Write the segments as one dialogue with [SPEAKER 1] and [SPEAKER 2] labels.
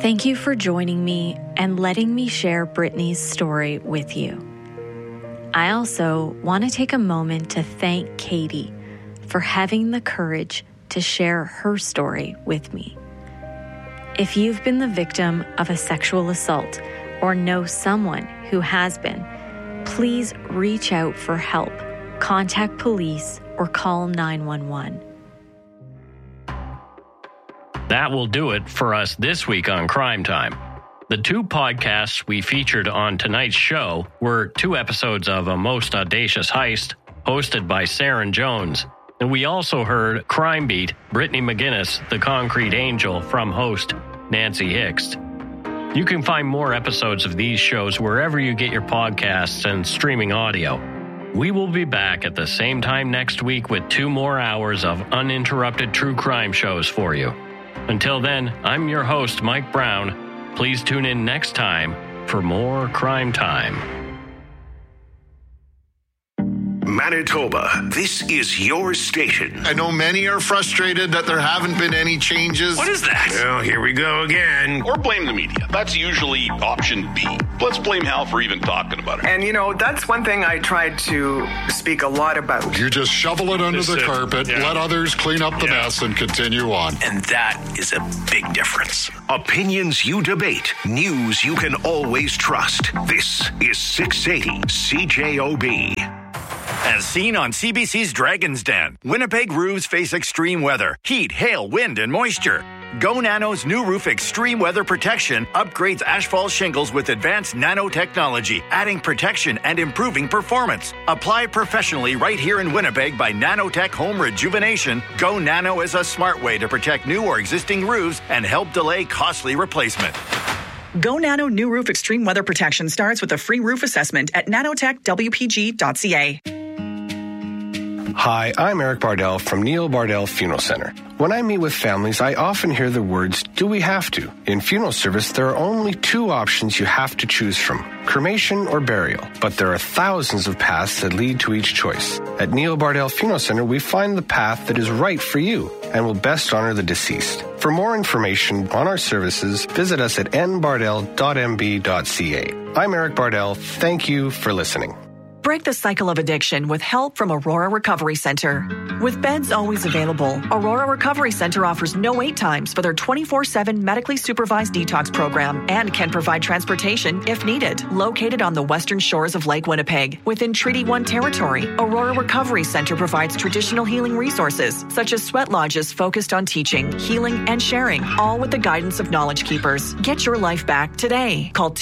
[SPEAKER 1] Thank you for joining me and letting me share Brittany's story with you. I also want to take a moment to thank Katie for having the courage to share her story with me. If you've been the victim of a sexual assault or know someone who has been, please reach out for help, contact police, or call 911.
[SPEAKER 2] That will do it for us this week on Crime Time. The two podcasts we featured on tonight's show were 2 episodes of A Most Audacious Heist, hosted by Saren Jones. And we also heard Crime Beat, Brittany McGinnis, the Concrete Angel, from host Nancy Hicks. You can find more episodes of these shows wherever you get your podcasts and streaming audio. We will be back at the same time next week with 2 more hours of uninterrupted true crime shows for you. Until then, I'm your host, Mike Brown. Please tune in next time for more Crime Time.
[SPEAKER 3] Manitoba, this is your station.
[SPEAKER 4] I know many are frustrated that there haven't been any changes.
[SPEAKER 3] What is that? Well, here we go again.
[SPEAKER 5] Or blame the media. That's usually option B. Let's blame Hal for even talking about it.
[SPEAKER 6] And, that's one thing I tried to speak a lot about.
[SPEAKER 4] You just shovel it under the carpet, let others clean up the mess, and continue on.
[SPEAKER 3] And that is a big difference. Opinions you debate. News you can always trust. This is 680 CJOB.
[SPEAKER 7] As seen on CBC's Dragon's Den, Winnipeg roofs face extreme weather, heat, hail, wind, and moisture. Go Nano's new roof extreme weather protection upgrades asphalt shingles with advanced nanotechnology, adding protection and improving performance. Apply professionally right here in Winnipeg by Nanotech Home Rejuvenation. Go Nano is a smart way to protect new or existing roofs and help delay costly replacement.
[SPEAKER 8] Go Nano New Roof Extreme Weather Protection starts with a free roof assessment at nanotechwpg.ca.
[SPEAKER 9] Hi, I'm Eric Bardell from Neil Bardell Funeral Center. When I meet with families, I often hear the words, do we have to? In funeral service, there are only 2 options you have to choose from, cremation or burial. But there are thousands of paths that lead to each choice. At Neil Bardell Funeral Center, we find the path that is right for you and will best honor the deceased. For more information on our services, visit us at nbardell.mb.ca. I'm Eric Bardell. Thank you for listening.
[SPEAKER 8] Break the cycle of addiction with help from Aurora Recovery Center. With beds always available, Aurora Recovery Center offers no wait times for their 24/7 medically supervised detox program and can provide transportation if needed. Located on the western shores of Lake Winnipeg, within Treaty 1 territory, Aurora Recovery Center provides traditional healing resources such as sweat lodges focused on teaching, healing, and sharing, all with the guidance of Knowledge Keepers. Get your life back today. Call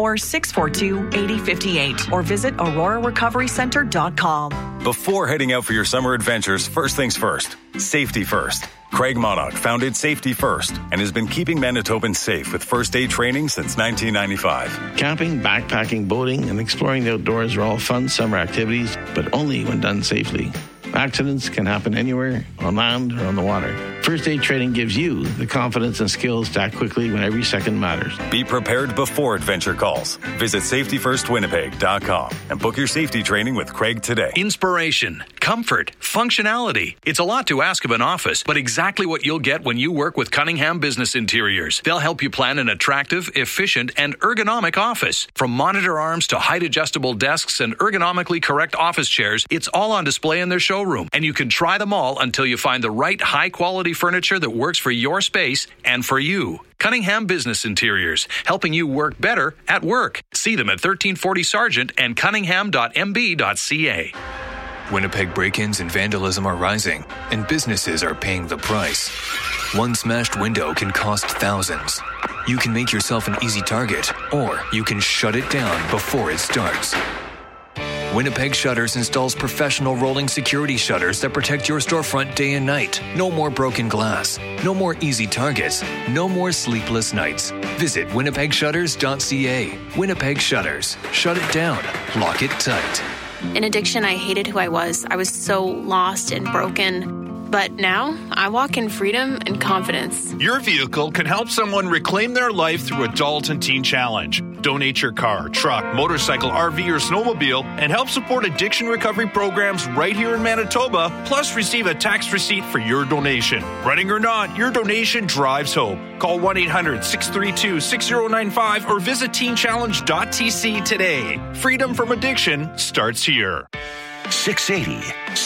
[SPEAKER 8] 204-642-8058 or visit aurorarecoverycenter.com.
[SPEAKER 7] Before heading out for your summer adventures, first things first, safety first. Craig Monarch founded Safety First and has been keeping Manitobans safe with first aid training since 1995.
[SPEAKER 10] Camping, backpacking, boating, and exploring the outdoors are all fun summer activities, but only when done safely. Accidents can happen anywhere, on land or on the water. First aid training gives you the confidence and skills to act quickly when every second matters.
[SPEAKER 7] Be prepared before adventure calls. Visit safetyfirstwinnipeg.com and book your safety training with Craig today.
[SPEAKER 11] Inspiration, comfort, functionality. It's a lot to ask of an office, but exactly what you'll get when you work with Cunningham Business Interiors. They'll help you plan an attractive, efficient, and ergonomic office. From monitor arms to height-adjustable desks and ergonomically correct office chairs, it's all on display in their showroom, and you can try them all until you find the right high-quality furniture that works for your space and for you. Cunningham Business Interiors, helping you work better at work. See them at 1340 Sargent and cunningham.mb.ca.
[SPEAKER 12] Winnipeg break-ins and vandalism are rising, and businesses are paying the price. One smashed window can cost thousands. You can make yourself an easy target, or you can shut it down before it starts. Winnipeg Shutters installs professional rolling security shutters that protect your storefront day and night. No more broken glass. No more easy targets. No more sleepless nights. Visit winnipegshutters.ca. Winnipeg Shutters. Shut it down. Lock it tight.
[SPEAKER 13] In addiction, I hated who I was. I was so lost and broken. But now, I walk in freedom and confidence.
[SPEAKER 14] Your vehicle can help someone reclaim their life through Adult and Teen Challenge. Donate your car, truck, motorcycle, RV, or snowmobile and help support addiction recovery programs right here in Manitoba, plus receive a tax receipt for your donation. Running or not, your donation drives hope. Call 1-800-632-6095 or visit teenchallenge.tc today. Freedom from addiction starts here.
[SPEAKER 3] 680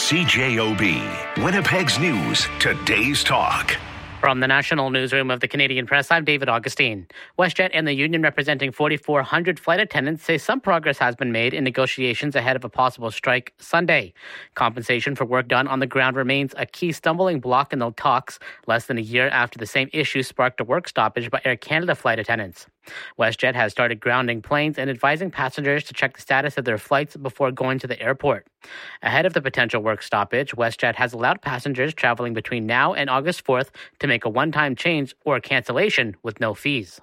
[SPEAKER 3] CJOB, Winnipeg's News, today's talk.
[SPEAKER 15] From the National Newsroom of the Canadian Press, I'm David Augustine. WestJet and the union representing 4,400 flight attendants say some progress has been made in negotiations ahead of a possible strike Sunday. Compensation for work done on the ground remains a key stumbling block in the talks, less than a year after the same issue sparked a work stoppage by Air Canada flight attendants. WestJet has started grounding planes and advising passengers to check the status of their flights before going to the airport. Ahead of the potential work stoppage, WestJet has allowed passengers traveling between now and August 4th to make a one-time change or cancellation with no fees.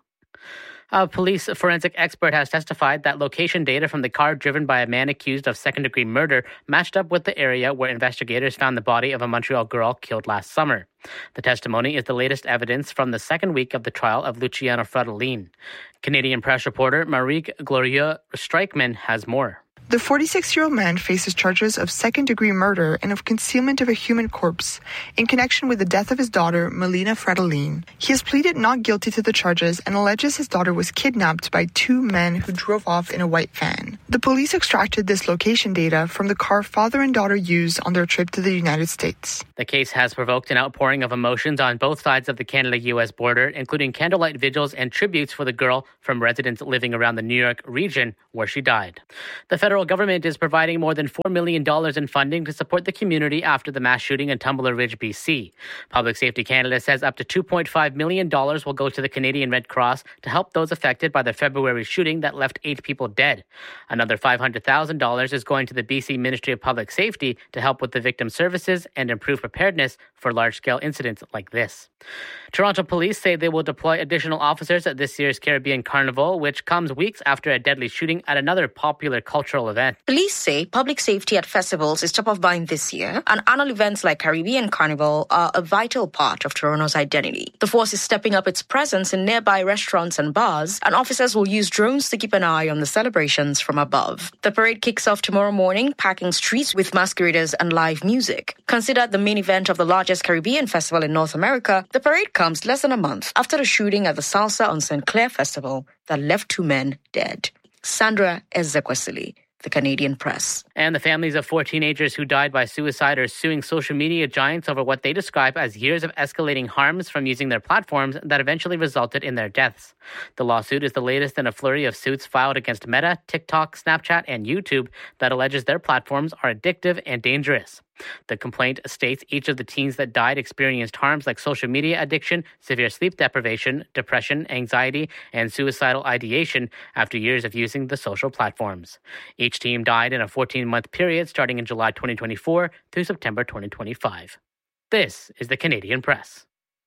[SPEAKER 15] A police forensic expert has testified that location data from the car driven by a man accused of second-degree murder matched up with the area where investigators found the body of a Montreal girl killed last summer. The testimony is the latest evidence from the second week of the trial of Luciano Fratellin. Canadian Press reporter Marique Gloria-Streichman has more.
[SPEAKER 16] The 46-year-old man faces charges of second-degree murder and of concealment of a human corpse in connection with the death of his daughter, Melina Fratellin. He has pleaded not guilty to the charges and alleges his daughter was kidnapped by two men who drove off in a white van. The police extracted this location data from the car father and daughter used on their trip to the United States.
[SPEAKER 15] The case has provoked an outpouring of emotions on both sides of the Canada-U.S. border, including candlelight vigils and tributes for the girl from residents living around the New York region where she died. The federal government is providing more than $4 million in funding to support the community after the mass shooting in Tumbler Ridge, BC. Public Safety Canada says up to $2.5 million will go to the Canadian Red Cross to help those affected by the February shooting that left 8 people dead. Another $500,000 is going to the BC Ministry of Public Safety to help with the victim services and improve preparedness for large-scale incidents like this. Toronto police say they will deploy additional officers at this year's Caribbean Carnival, which comes weeks after a deadly shooting at another popular cultural event.
[SPEAKER 17] Police say public safety at festivals is top of mind this year, and annual events like Caribbean Carnival are a vital part of Toronto's identity. The force is stepping up its presence in nearby restaurants and bars, and officers will use drones to keep an eye on the celebrations from above. The parade kicks off tomorrow morning, packing streets with masqueraders and live music. Considered the main event of the largest Caribbean festival in North America, the parade comes less than a month after the shooting at the Salsa on St. Clair Festival that left 2 men dead. Sandra Ezekwesili, The Canadian Press.
[SPEAKER 15] And the families of 4 teenagers who died by suicide are suing social media giants over what they describe as years of escalating harms from using their platforms that eventually resulted in their deaths. The lawsuit is the latest in a flurry of suits filed against Meta, TikTok, Snapchat, and YouTube that alleges their platforms are addictive and dangerous. The complaint states each of the teens that died experienced harms like social media addiction, severe sleep deprivation, depression, anxiety, and suicidal ideation after years of using the social platforms. Each teen died in a 14-month period starting in July 2024 through September 2025. This is the Canadian Press.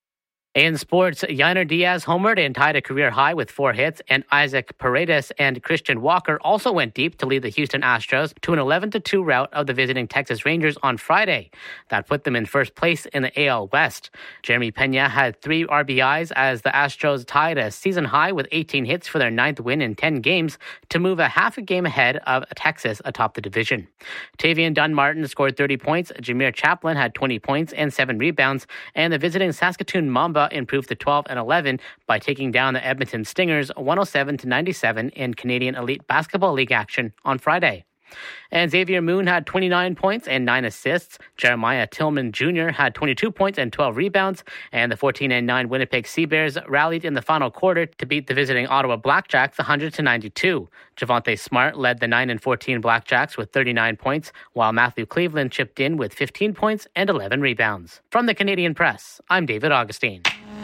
[SPEAKER 15] In sports, Yainer Diaz homered and tied a career high with 4 hits, and Isaac Paredes and Christian Walker also went deep to lead the Houston Astros to an 11-2 rout of the visiting Texas Rangers on Friday. That put them in first place in the AL West. Jeremy Pena had 3 RBIs as the Astros tied a season high with 18 hits for their 9th win in 10 games to move a half a game ahead of Texas atop the division. Tavian Dunn-Martin scored 30 points, Jameer Chaplin had 20 points and 7 rebounds, and the visiting Saskatoon Mamba improved to 12-11 by taking down the Edmonton Stingers 107-97 in Canadian Elite Basketball League action on Friday. And Xavier Moon had 29 points and 9 assists. Jeremiah Tillman Jr. had 22 points and 12 rebounds. And the 14-9 Winnipeg Sea Bears rallied in the final quarter to beat the visiting Ottawa Blackjacks 100-92. Javonte Smart led the 9-14 Blackjacks with 39 points, while Matthew Cleveland chipped in with 15 points and 11 rebounds. From the Canadian Press, I'm David Augustine.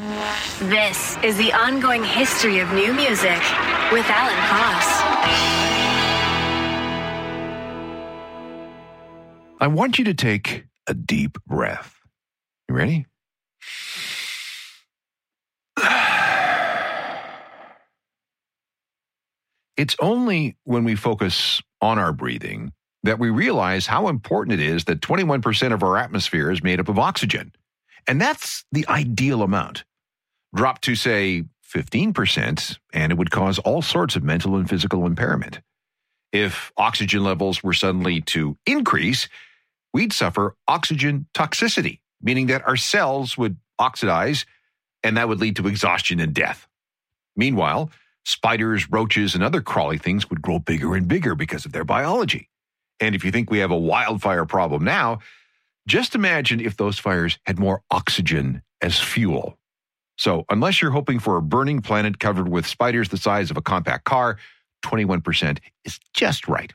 [SPEAKER 18] This is the ongoing history of new music with Alan Koss.
[SPEAKER 19] I want you to take a deep breath. You ready? It's only when we focus on our breathing that we realize how important it is that 21% of our atmosphere is made up of oxygen. And that's the ideal amount. Drop to, say, 15%, and it would cause all sorts of mental and physical impairment. If oxygen levels were suddenly to increase, we'd suffer oxygen toxicity, meaning that our cells would oxidize, and that would lead to exhaustion and death. Meanwhile, spiders, roaches, and other crawly things would grow bigger and bigger because of their biology. And if you think we have a wildfire problem now, just imagine if those fires had more oxygen as fuel. So unless you're hoping for a burning planet covered with spiders the size of a compact car, 21% is just right.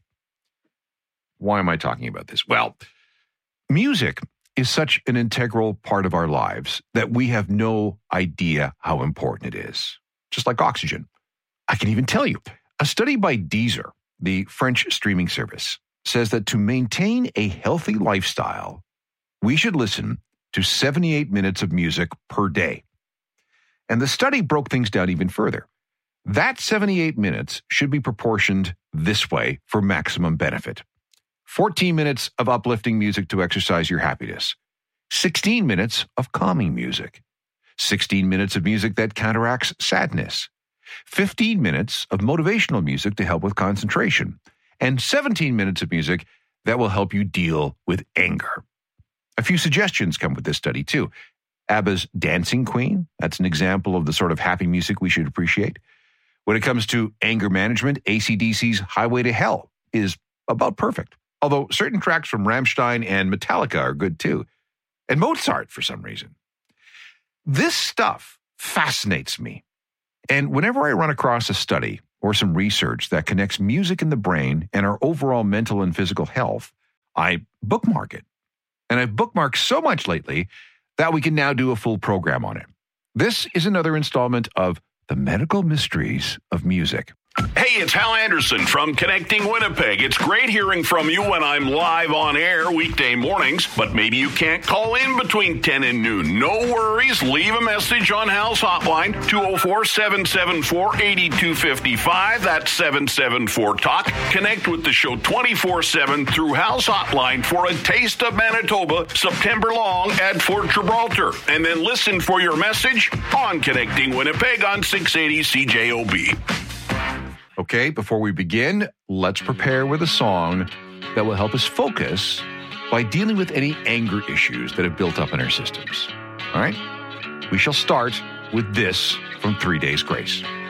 [SPEAKER 19] Why am I talking about this? Well, music is such an integral part of our lives that we have no idea how important it is. Just like oxygen. I can even tell you, a study by Deezer, the French streaming service, says that to maintain a healthy lifestyle, we should listen to 78 minutes of music per day. And the study broke things down even further. That 78 minutes should be proportioned this way for maximum benefit. 14 minutes of uplifting music to exercise your happiness. 16 minutes of calming music. 16 minutes of music that counteracts sadness. 15 minutes of motivational music to help with concentration. And 17 minutes of music that will help you deal with anger. A few suggestions come with this study, too. ABBA's Dancing Queen, that's an example of the sort of happy music we should appreciate. When it comes to anger management, AC/DC's Highway to Hell is about perfect. Although certain tracks from Rammstein and Metallica are good, too. And Mozart, for some reason. This stuff fascinates me. And whenever I run across a study or some research that connects music in the brain and our overall mental and physical health, I bookmark it. And I've bookmarked so much lately that we can now do a full program on it. This is another installment of The Medical Mysteries of Music.
[SPEAKER 5] Hey, it's Hal Anderson from Connecting Winnipeg. It's great hearing from you when I'm live on air weekday mornings, but maybe you can't call in between 10 and noon. No worries. Leave a message on Hal's hotline, 204-774-8255. That's 774-TALK. Connect with the show 24/7 through Hal's hotline for a taste of Manitoba, September long at Fort Gibraltar. And then listen for your message on Connecting Winnipeg on 680 CJOB.
[SPEAKER 19] Okay, before we begin, let's prepare with a song that will help us focus by dealing with any anger issues that have built up in our systems. All right? We shall start with this from 3 Days Grace.